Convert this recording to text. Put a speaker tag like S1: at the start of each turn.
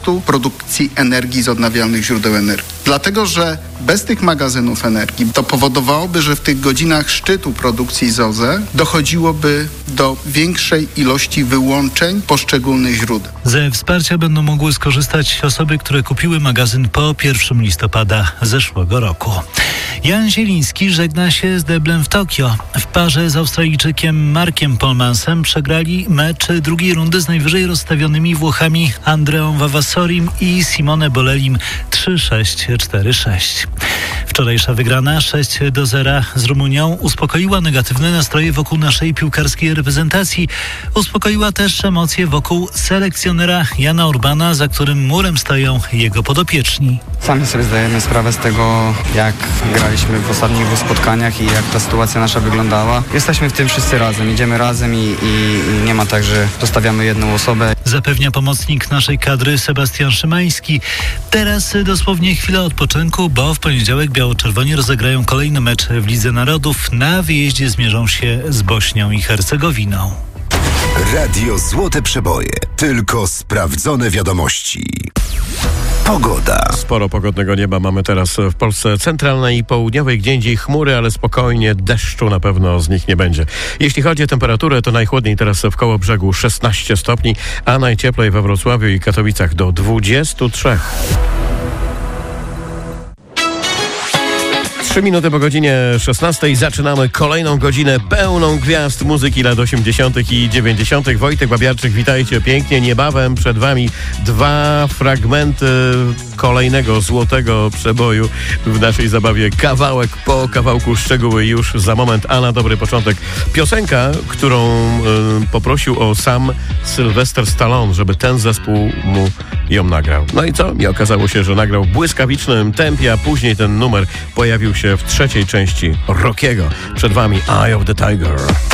S1: produkcji energii z odnawialnych źródeł energii. Dlatego, że bez tych magazynów energii to powodowałoby, że w tych godzinach szczytu produkcji z OZE dochodziłoby do większej ilości wyłączeń poszczególnych źródeł.
S2: Ze wsparcia będą mogły skorzystać osoby, które kupiły magazyn po 1 listopada zeszłego roku. Jan Zieliński żegna się z deblem w Tokio. W parze z Australijczykiem Markiem Polmansem przegrali mecz drugiej rundy z najwyżej rozstawionymi Włochami Andreą Vavasorim i Simone Bolelim 3-6, 4-6. Wczorajsza wygrana 6-0 z Rumunią uspokoiła negatywne nastroje wokół naszej piłkarskiej reprezentacji. Uspokoiła też emocje wokół selekcjonera Jana Urbana, za którym murem stoją jego podopieczni.
S3: Sami sobie zdajemy sprawę z tego, jak graliśmy w ostatnich dwóch spotkaniach i jak ta sytuacja nasza wyglądała. Jesteśmy w tym wszyscy razem, idziemy razem i nie ma tak, że zostawiamy jedną osobę.
S2: Zapewnia pomocnik naszej kadry Sebastian Szymański. Teraz dosłownie chwila odpoczynku, bo w poniedziałek biało-czerwoni rozegrają kolejny mecz w Lidze Narodów. Na wyjeździe zmierzą się z Bośnią i Hercegowiną.
S4: Radio Złote Przeboje. Tylko sprawdzone wiadomości. Pogoda.
S5: Sporo pogodnego nieba mamy teraz w Polsce centralnej i południowej, gdzie indziej chmury, ale spokojnie, deszczu na pewno z nich nie będzie. Jeśli chodzi o temperaturę, to najchłodniej teraz w Kołobrzegu 16 stopni, a najcieplej we Wrocławiu i Katowicach do 23. 3 minuty po godzinie 16 zaczynamy kolejną godzinę pełną gwiazd muzyki lat 80. i 90. Wojtek Babiarczyk, witajcie pięknie. Niebawem przed wami 2 fragmenty kolejnego złotego przeboju w naszej zabawie. Kawałek po kawałku, szczegóły już za moment, a na dobry początek piosenka, którą poprosił o sam Sylwester Stallone, żeby ten zespół mu ją nagrał. No i co? I okazało się, że nagrał w błyskawicznym tempie, a później ten numer pojawił się w trzeciej części Rockiego. Przed wami Eye of the Tiger.